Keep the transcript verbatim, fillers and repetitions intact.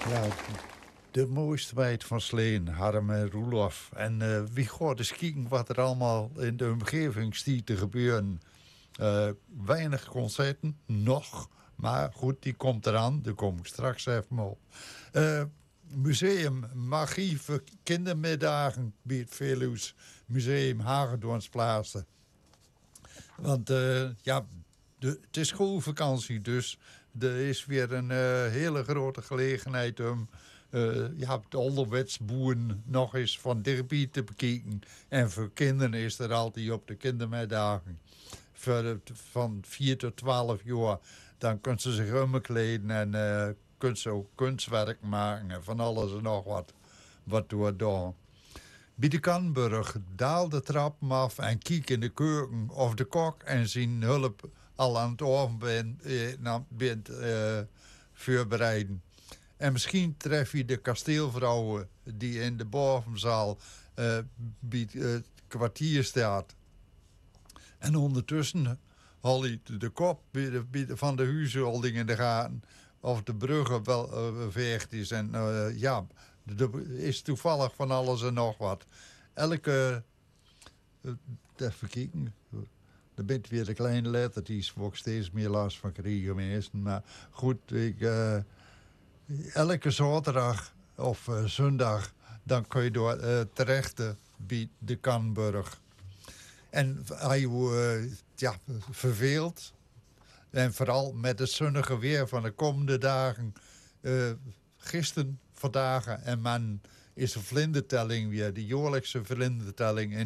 Ja, de mooiste meid van Sleen, Harm en Roelof. En uh, wie gaat eens kijken wat er allemaal in de omgeving stiet te gebeuren. Uh, weinig concerten, nog. Maar goed, die komt eraan. Daar kom ik straks even op. Uh, museum Magie voor kindermiddagen bij het Veluws Museum Hagedornsplaatsen. Want uh, ja, de, het is schoolvakantie, dus er is weer een uh, hele grote gelegenheid om uh, ja, het onderwijs boeren nog eens van dichtbij te bekijken. En voor kinderen is er altijd op de kindermiddagen. Voor, van vier tot twaalf jaar, dan kunnen ze zich omkleden en uh, kunnen ze ook kunstwerk maken en van alles en nog wat, wat door doen. Bij de Kanburg daal de trap af en kijk in de keuken of de kok en zijn hulp al aan het oven bent, eh, bent uh, voorbereiden. En misschien tref je de kasteelvrouwen die in de bovenzaal uh, bij het kwartier staat. En ondertussen hal je de kop bij de, bij de, van de huishouding in de gaten of de bruggen wel uh, veegd is. En uh, ja, er is toevallig van alles en nog wat. Elke, uh, even kijken, er bent weer de kleine lettertjes waar ik steeds meer last van krijg meestal. Maar goed, ik, uh, elke zaterdag of uh, zondag, dan kun je door uh, terecht bij de Kanburg. En als je uh, ja, verveelt, en vooral met het zonnige weer van de komende dagen, uh, gisteren, vandaag en man is een vlindertelling weer, de jaarlijkse vlindertelling